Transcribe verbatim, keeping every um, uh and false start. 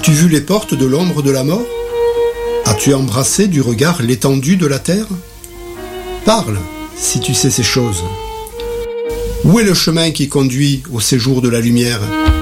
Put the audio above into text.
As-tu vu les portes de l'ombre de la mort? As-tu embrassé du regard l'étendue de la terre? Parle, si tu sais ces choses. Où est le chemin qui conduit au séjour de la lumière?